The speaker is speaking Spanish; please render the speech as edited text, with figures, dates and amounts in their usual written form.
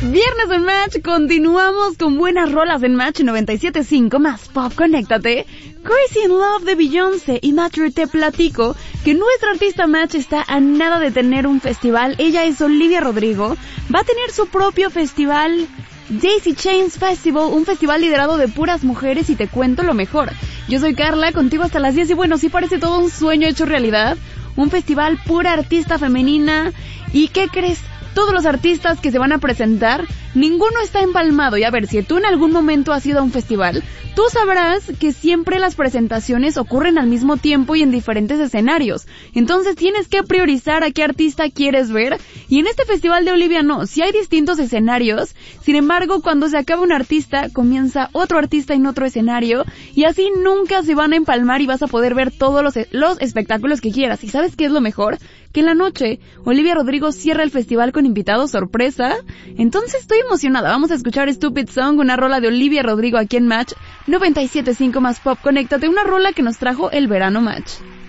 Viernes en Match, continuamos con buenas rolas en Match 97.5 más pop, conéctate. Crazy in Love de Beyoncé y Match, te platico que nuestra artista Match está a nada de tener un festival. Ella es Olivia Rodrigo, va a tener su propio festival, Daisy Chains Festival, un festival liderado de puras mujeres, y te cuento lo mejor. Yo soy Carla, contigo hasta las 10, y bueno, sí parece todo un sueño hecho realidad. Un festival pura artista femenina. ¿Y qué crees? Todos los artistas que se van a presentar, ninguno está empalmado. Y a ver, si tú en algún momento has ido a un festival, tú sabrás que siempre las presentaciones ocurren al mismo tiempo y en diferentes escenarios. Entonces tienes que priorizar a qué artista quieres ver. Y en este festival de Olivia no, sí hay distintos escenarios. Sin embargo, cuando se acaba un artista, comienza otro artista en otro escenario. Y así nunca se van a empalmar y vas a poder ver todos los espectáculos que quieras. ¿Y sabes qué es lo mejor? Que en la noche, Olivia Rodrigo cierra el festival con invitados sorpresa. Entonces estoy emocionada. Vamos a escuchar Stupid Song, una rola de Olivia Rodrigo aquí en Match 97.5 más pop. Conéctate, una rola que nos trajo el verano Match.